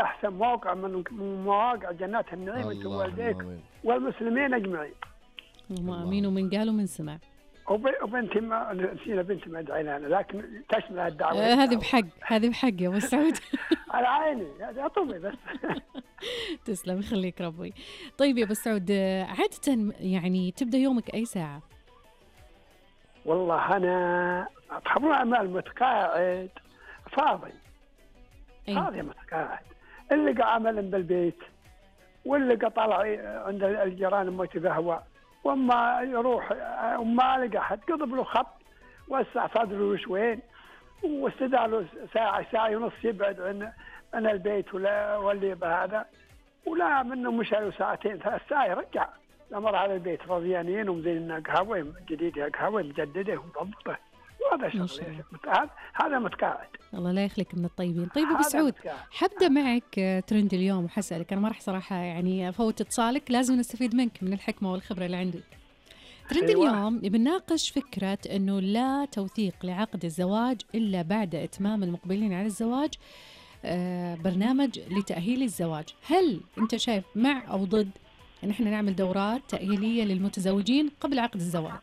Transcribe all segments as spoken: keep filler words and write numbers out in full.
أحسن موقع من مواقع جنات النعيم أنت ووالديك والمسلمين أجمعين. اللهم آمين. ومن قال ومن سمع. وبنتي ما نسينا بنتي ما دعينا أنا لكن تشمل الدعوة. آه هذه بحق هذه بحق يا أبو سعود. على عيني يا طبي بس. تسلم يخليك ربي. طيب يا أبو سعود عادة يعني تبدأ يومك أي ساعة؟ والله أنا أصحاب الأعمال متقاعد فاضي. أي. فاضي متقاعد. اللي قا عمل بالبيت واللي قا طلع عند الجيران ما يتقهوى وما يروح وما لقى حد قضب له خط وسع صدره شوين واستدعى له ساعة ساعة ونص يبعد عن عن البيت ولا واللي بهذا ولا منه مش له ساعتين ثلاث ساعات يرجع لمر على البيت رضيانين ومزين قهوة جديدة قهوة مجددة ومضبطة وهذا شغل. هذا متقاعد. الله لا يخليك من الطيبين. طيب أبو سعود حبدأ معك ترند اليوم وحسألك أنا ما راح صراحة يعني أفوت اتصالك لازم نستفيد منك من الحكمة والخبرة اللي عندك. ترند أيوة. اليوم بنناقش فكرة أنه لا توثيق لعقد الزواج إلا بعد إتمام المقبلين على الزواج آه برنامج لتأهيل الزواج. هل أنت شايف مع أو ضد أن احنا نعمل دورات تأهيلية للمتزوجين قبل عقد الزواج؟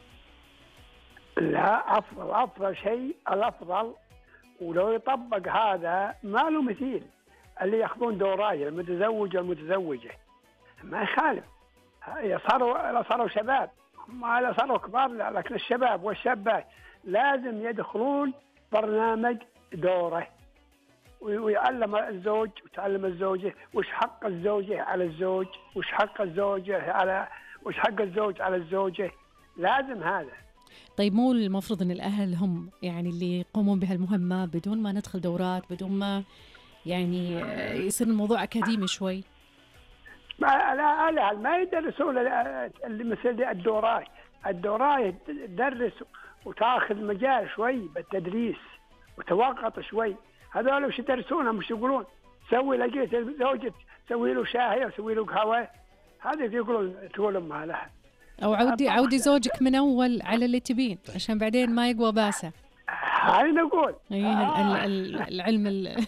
لا أفضل أفضل شيء الأفضل ولو يطبق هذا ما له مثيل اللي يأخذون دوراي المتزوج والمتزوجة ما يخالف صاروا صاروا شباب ما لا صاروا كبار لا لكن الشباب والشابات لازم يدخلون برنامج دوره ويعلم الزوج وتعلم الزوجة وش حق الزوجة على الزوج وش حق الزوجة على وش حق الزوج على الزوجة لازم هذا. طيب مو المفروض أن الأهل هم يعني اللي يقومون بهالمهمة بدون ما ندخل دورات بدون ما يعني يصير الموضوع أكاديمي شوي؟ ما لا لا ما يدرسون اللي مثل الدورات. الدورات تدرس وتاخذ مجال شوي بالتدريس وتوقط شوي. هذول وش يدرسونها مش يقولون سوي لقيت زوجة سوي له شاهي وسوي له قهوة هذا يقولون تقول أمها لها أو عودي عودي زوجك من أول على اللي تبين عشان بعدين ما يقوى باسه. هاي نقول أيه آه. العلم ال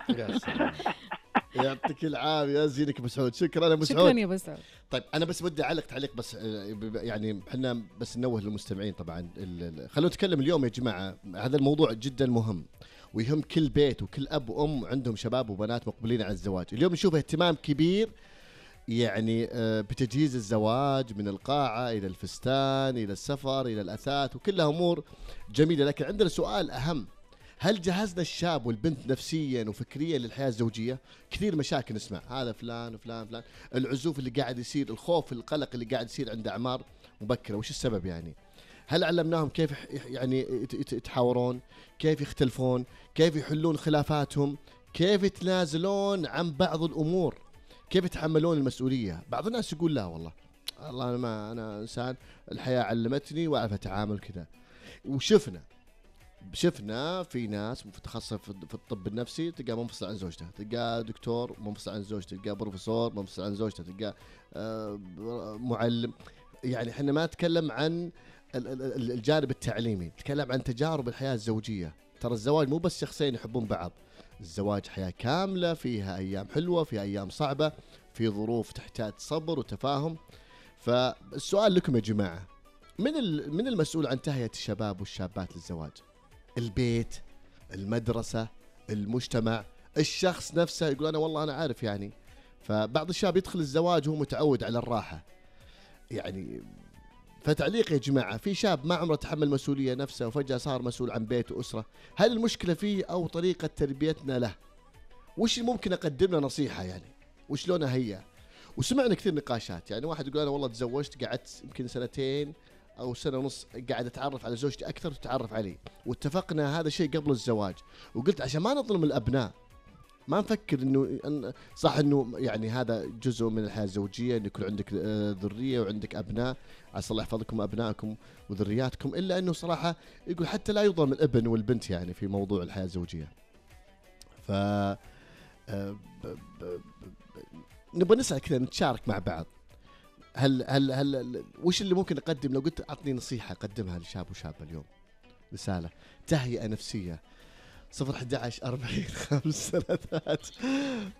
يعطيك العافية زينك أبو سعود. شكرا يا أبو سعود. شكرا يا أبو سعود. طيب أنا بس بدي أعلق تعليق بس يعني إحنا بس ننوه للمستمعين طبعا خلونا نتكلم اليوم يا جماعة هذا الموضوع جدا مهم ويهم كل بيت وكل أب وأم عندهم شباب وبنات مقبلين على الزواج. اليوم نشوف اهتمام كبير يعني بتجهيز الزواج من القاعة إلى الفستان إلى السفر إلى الأثاث وكلها أمور جميلة لكن عندنا سؤال أهم هل جهزنا الشاب والبنت نفسيا وفكريا للحياة الزوجية؟ كثير مشاكل نسمع هذا فلان وفلان فلان العزوف اللي قاعد يصير الخوف القلق اللي قاعد يصير عند أعمار مبكرة وش السبب يعني؟ هل علمناهم كيف يعني يتحاورون كيف يختلفون كيف يحلون خلافاتهم كيف يتنازلون عن بعض الأمور كيف يتحملون المسؤولية؟ بعض الناس يقول لا والله الله أنا ما أنا إنسان الحياة علمتني وأعرف أتعامل كذا. وشفنا شفنا في ناس متخصصة في الطب النفسي تلقى منفصل عن زوجته تلقى دكتور منفصل عن زوجته تلقى بروفيسور منفصل عن زوجته تلقى معلم. يعني احنا ما نتكلم عن الجانب التعليمي نتكلم عن تجارب الحياة الزوجية. ترى الزواج مو بس شخصين يحبون بعض الزواج حياة كاملة فيها أيام حلوة فيها أيام صعبة في ظروف تحتاج صبر وتفاهم. فالسؤال لكم يا جماعة من من المسؤول عن تهيئة الشباب والشابات للزواج؟ البيت المدرسة المجتمع الشخص نفسه يقول أنا والله أنا عارف يعني. فبعض الشباب يدخل الزواج وهو متعود على الراحة يعني. فتعليق يا جماعة في شاب ما عمره تحمل مسؤولية نفسه وفجأة صار مسؤول عن بيت وأسرة هل المشكلة فيه أو طريقة تربيتنا له؟ وش ممكن أقدم له نصيحة يعني وش لونه هي؟ وسمعنا كثير نقاشات يعني واحد يقول أنا والله تزوجت قعدت يمكن سنتين أو سنة ونص قاعد أتعرف على زوجتي أكثر وتتعرف علي واتفقنا هذا شيء قبل الزواج وقلت عشان ما نظلم الأبناء ما نفكر إنه صح إنه يعني هذا جزء من الحياة الزوجية إن يكون عندك ذرية وعندك أبناء عسى الله يحفظكم أبنائكم وذرياتكم إلا إنه صراحة يقول حتى لا يظلم الابن والبنت يعني في موضوع الحياة الزوجية. ف نبغى نسأل كذا نتشارك مع بعض هل هل هل وش اللي ممكن أقدم لو قلت أعطني نصيحة أقدمها لشاب وشابة اليوم رسالة تهيئة نفسية صفر أحد عشر أربعين خمس ثلاثات